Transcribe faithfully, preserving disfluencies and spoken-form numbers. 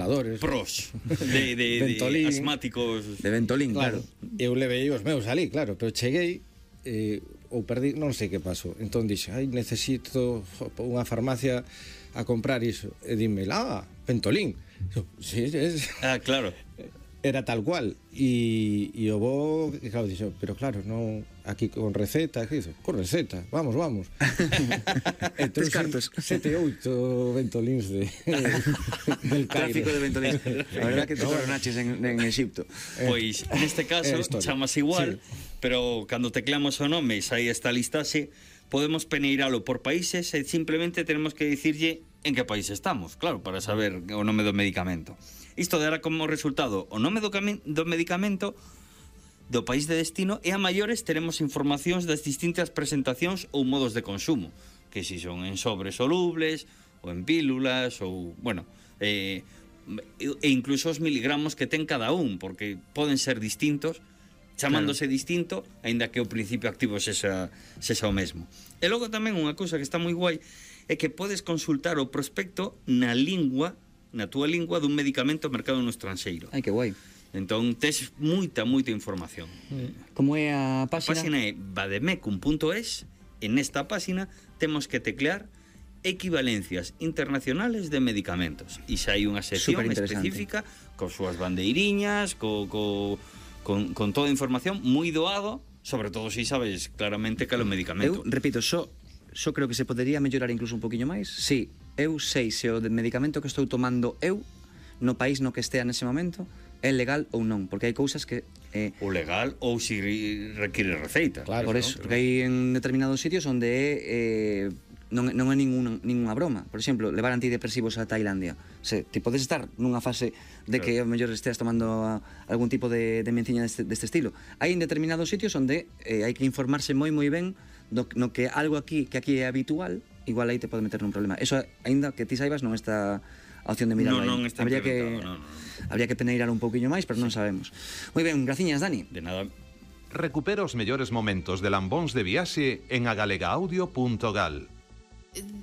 condensadores. Pros de, de, de asmáticos. De Ventolin, Claro, claro. eu levei os meus ali, claro, pero cheguei eh, ou perdí, non sei que pasou. Entón dixe, ai, necesito unha farmacia a comprar iso. E dime, ah, Ventolin. Eu, sí, es... Ah, claro. Era tal cual. E, e o bo, claro, dixo, pero claro, non aquí con receta, que dice, con receta, vamos, vamos. Entón, Tres cartos. Sete, oito Ventolins de, del Cairo. Tráfico de Ventolin. A verdad que te coronaches en, en Egipto. Pois, neste caso, chamase igual, sí. Pero cando tecleamos o nome e sai esta listaxe, podemos peneiralo por países e simplemente tenemos que dicirlle en que país estamos, claro, para saber o nome do medicamento. Isto dará como resultado o nome do, do medicamento, do país de destino, e a maiores teremos informacións das distintas presentacións ou modos de consumo, que si son en sobres solubles ou en pílulas ou, bueno, eh, e incluso os miligramos que ten cada un, porque poden ser distintos, chamándose claro. Distinto, aínda que o principio activo sexa, sexa o mesmo. E logo tamén unha cousa que está moi guai é que podes consultar o prospecto na lingua, na túa lingua, dun medicamento mercado no estranxeiro. Ai, que guai. Entón, tes moita, moita información. Como é a páxina? A páxina é vademecum punto es, e nesta páxina temos que teclear equivalencias internacionales de medicamentos. E xa hai unha sección específica con súas bandeiriñas, co, co, con, con toda a información moi doado, sobre todo se si sabes claramente que é o medicamento. Eu, repito, xo, xo creo que se podería mellorar incluso un poquinho máis. Si, eu sei se o de medicamento que estou tomando eu, no país no que estea nese momento, é legal ou non, porque hai cousas que eh, ou legal ou si require receita. Claro, por eso, ¿no? Porque hai en determinados sitios onde é eh, non, non é ninguna, ninguna broma. Por exemplo, levar antidepresivos a Tailandia. Se ti podes estar nunha fase de claro. Que ao mellor esteas tomando a, algún tipo de, de menciña deste, deste estilo. Hai en determinados sitios onde eh, hai que informarse moi moi ben do, no que algo aquí que aquí é habitual, igual aí te pode meter nun problema. Eso, aínda que ti saibas, non está a opción de mirarlo no, aí. Non está habría que no, no. Habría que peneirar un pouquiño máis, pero non sabemos. Moi ben, graciñas, Dani. De nada. Recupera os mellores momentos de Lambóns de Viaxe en agalega audio punto gal.